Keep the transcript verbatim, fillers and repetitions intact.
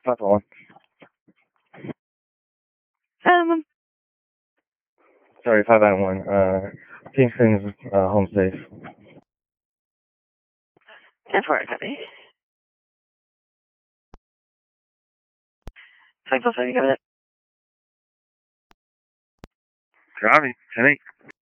five one. Um, Sorry, five nine one. Uh, Kingston's uh, home safe. ten four, copy. five plus five, you got it? Copy. ten eight.